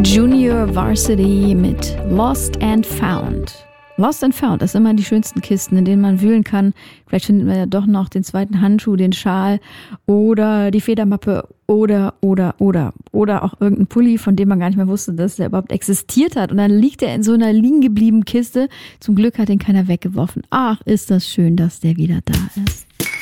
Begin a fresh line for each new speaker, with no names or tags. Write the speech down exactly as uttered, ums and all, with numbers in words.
Junior Varsity mit Lost and Found. Lost and Found, das sind immer die schönsten Kisten, in denen man wühlen kann. Vielleicht findet man ja doch noch den zweiten Handschuh, den Schal oder die Federmappe oder, oder, oder. Oder auch irgendein Pulli, von dem man gar nicht mehr wusste, dass der überhaupt existiert hat. Und dann liegt er in so einer liegen gebliebenen Kiste. Zum Glück hat ihn keiner weggeworfen. Ach, ist das schön, dass der wieder da ist.